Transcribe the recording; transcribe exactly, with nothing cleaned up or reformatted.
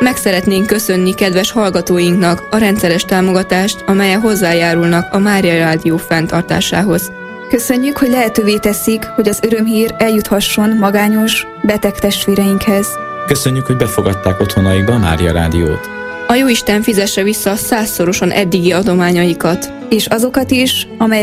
Meg szeretnénk köszönni kedves hallgatóinknak a rendszeres támogatást, amellyel hozzájárulnak a Mária Rádió fenntartásához. Köszönjük, hogy lehetővé teszik, hogy az örömhír eljuthasson magányos, beteg testvéreinkhez. Köszönjük, hogy befogadták otthonaikba a Mária Rádiót. A Jóisten fizesse vissza százszorosan eddigi adományaikat. És azokat is, amelyek